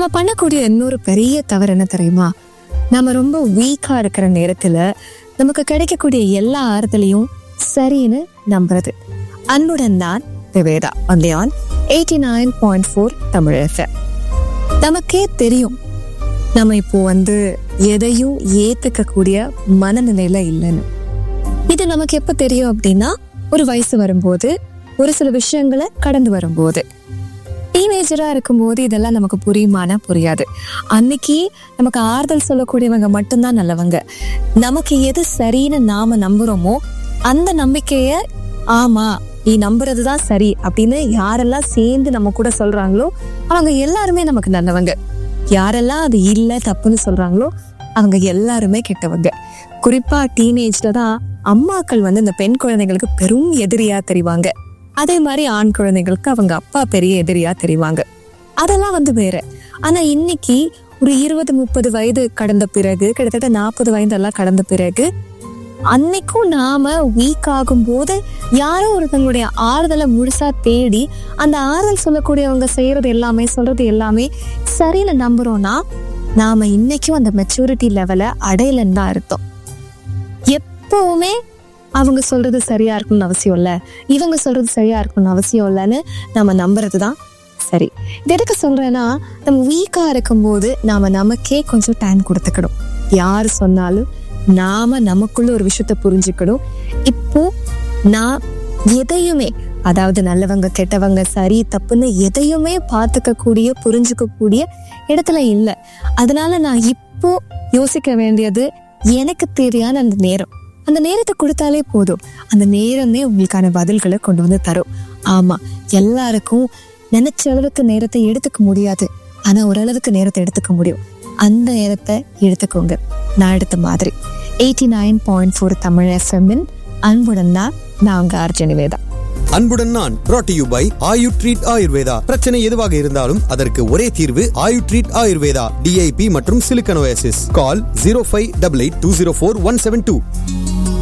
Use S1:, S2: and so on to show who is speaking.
S1: நம்ம பண்ணக்கூடிய இன்னொரு பெரிய தவறு என்ன தெரியுமா? நம்ம ரொம்ப வீக்கா இருக்கிற நேரத்துல நமக்கு கிடைக்கக்கூடிய எல்லா ஆறுதலையும் சரின்னு நம்புறது. அன்புடன் நான் நிவேதா on 89.4 தமிழ் FM. நமக்கே தெரியும் நம்ம இப்போ எதையும் ஏத்துக்க கூடிய மனநிலையில இல்லைன்னு. இது நமக்கு எப்ப தெரியும் அப்படின்னா, ஒரு வயசு வரும்போது, ஒரு சில விஷயங்களை கடந்து வரும்போது. டீனேஜரா இருக்கும்போது இதெல்லாம் நமக்கு புரியுமானா புரியாது. அன்னைக்கு நமக்கு ஆறுதல் சொல்லக்கூடியவங்க மட்டும்தான் நல்லவங்க. நமக்கு எது சரின்னு நாம நம்புறோமோ அந்த நம்பிக்கைய, ஆமா நீ நம்புறதுதான் சரி அப்படின்னு யாரெல்லாம் சேர்ந்து நம்ம கூட சொல்றாங்களோ அவங்க எல்லாருமே நமக்கு நல்லவங்க. யாரெல்லாம் அது இல்ல தப்புன்னு சொல்றாங்களோ அவங்க எல்லாருமே கெட்டவங்க. குறிப்பா டீனேஜ்ல தான் அம்மாக்கள் இந்த பெண் குழந்தைகளுக்கு பெரும் எதிரியா தெரிவாங்க. அதே மாதிரி ஆண் குழந்தைகளுக்கு அவங்க அப்பா பெரிய எதிரியா தெரிவாங்க. அதெல்லாம் வேற. ஆனா இன்னைக்கு ஒரு 20-30 வயது கடந்த பிறகு, கிட்டத்தட்ட 40 வயதெல்லாம் கடந்த பிறகு, அன்னைக்கும் நாம வீக் ஆகும் போது யாரோ ஒருத்தங்களுடைய ஆறுதலை முழுசா தேடி அந்த ஆறுதல் சொல்லக்கூடியவங்க செய்யறது எல்லாமே, சொல்றது எல்லாமே சரின்னு நம்புறோம்னா நாம இன்னைக்கும் அந்த மெச்சூரிட்டி லெவலை அடையலன்னு தான் அர்த்தம். எப்பவுமே அவங்க சொல்றது சரியா இருக்கணும்னு அவசியம் இல்ல, இவங்க சொல்றது சரியா இருக்கணும்னு அவசியம் இல்லைன்னு நம்ம நம்புறதுதான் சரி. இது எதுக்கு சொல்றேன்னா, நம்ம வீக்கா இருக்கும்போது நாம நமக்கே கொஞ்சம் டைம் கொடுத்துக்கணும். யாரு சொன்னாலும் நாம நமக்குள்ள ஒரு விஷயத்த புரிஞ்சுக்கணும். இப்போ நான் எதையுமே, அதாவது நல்லவங்க கெட்டவங்க சரி தப்புன்னு எதையுமே பார்த்துக்க கூடிய, புரிஞ்சுக்க கூடிய இடத்துல இல்லை. அதனால நான் இப்போ யோசிக்க வேண்டியது எனக்கு தேவையான அந்த நேரம். அந்த நேரத்தை கொடுத்தாலே போதும். அந்த நேரமே உங்களுக்கான பதில்களை கொண்டு தரும். ஆமா, எல்லாருக்கும் நினைச்ச அளவுக்கு நேரத்தை எடுத்துக்க முடியாது, ஆனா ஓரளவுக்கு நேரத்தை எடுத்துக்க முடியும். அந்த நேரத்தை எடுத்துக்கோங்க. நான் எடுத்த மாதிரி 89.4 தமிழ் FM-இன் அன்புடன் நான் உங்க ஆர்ஜே நிவேதா.
S2: அன்புடன் நான் brought to you by Ayu treat Ayurveda. பிரச்சனை எதுவாக இருந்தாலும் அதற்கு ஒரே தீர்வு ஆயு ட்ரீட் ஆயுர்வேதா. DIP மற்றும் சிலிக்கன் ஓஎஸ்எஸ். கால் 0588204172.